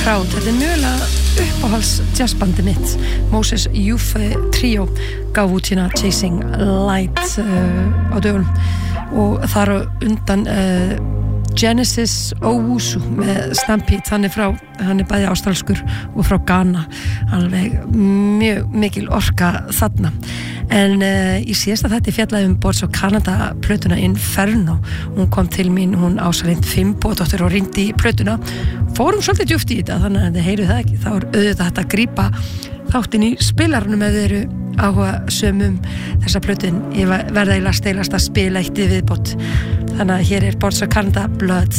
Crowd. Þetta mögulega uppáhalds jazzbandi mitt. Moses Youth Trio gaf út hérna Chasing Light á dögunum og þar á undan Genesis Owusu með Stampede, hann bæði ástralskur og frá Ghana, alveg mjög mikil orka þarna. En í síðasta þætti fjallaði Boards of Canada plötuna Inferno. Hún kom til mín, hún Ásalind Finnbogadóttir og rýndi í plötuna. Fórum svolítið djúpt í þetta, þannig að þið heyrið það ekki. Þá auðvitað hægt að grípa þáttinn í spilarnum ef þið eru áhuga sömum þessa plötun. Ég verða í steilast að spila eitt í viðbót. Þannig að hér Boards of Canada, Blood.